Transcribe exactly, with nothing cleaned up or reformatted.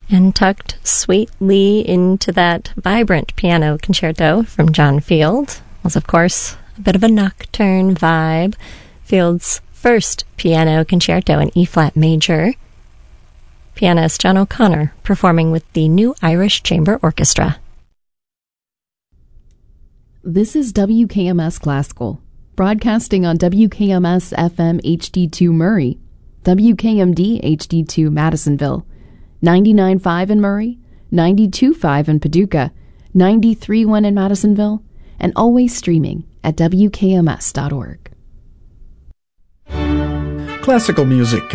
And tucked sweetly into that vibrant piano concerto from John Field was, of course, a bit of a nocturne vibe. Field's first piano concerto in E-flat major. Pianist John O'Connor performing with the New Irish Chamber Orchestra. This is W K M S Classical, broadcasting on W K M S F M H D two Murray, W K M D H D two Madisonville, ninety-nine point five in Murray, ninety-two point five in Paducah, ninety-three point one in Madisonville, and always streaming at W K M S dot org. Classical music